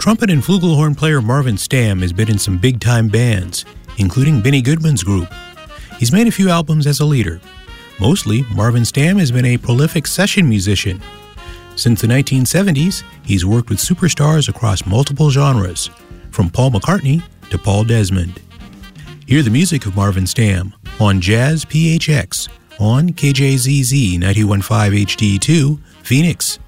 Trumpet and flugelhorn player Marvin Stamm has been in some big-time bands, including Benny Goodman's group. He's made a few albums as a leader. Mostly, Marvin Stamm has been a prolific session musician. Since the 1970s, he's worked with superstars across multiple genres, from Paul McCartney to Paul Desmond. Hear the music of Marvin Stamm on Jazz PHX on KJZZ 91.5 HD2, Phoenix.